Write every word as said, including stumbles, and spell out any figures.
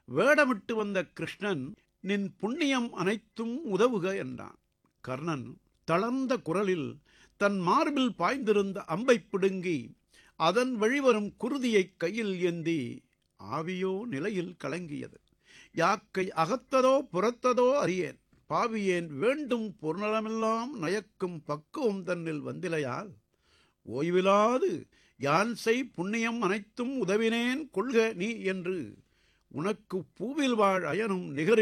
வேடமிட்டு வந்த கிருஷ்ணன் நின் புண்ணியம் அனைத்தும் உதவுக என்றான். கர்ணன் தளர்ந்த குரலில் தன் மார்பில் பாய்ந்திருந்த அம்பைப் பிடுங்கி அதன் வழிவரும் குருதியைக் கையில் ஏந்தி ஆவியோ நிலையில் கலங்கியது. யாக்கை அகத்ததோ புறத்ததோ அறியேன், பாவியேன் வேண்டும் பொருநலமெல்லாம் நயக்கும் பக்குவம் தன்னில் வந்திலையால் ஓய்விலாது யான் செய் புண்ணியம் அனைத்தும் உதவினேன் கொள்க நீ என்று உனக்கு பூவில் வாழ் அயனும் நிகரில்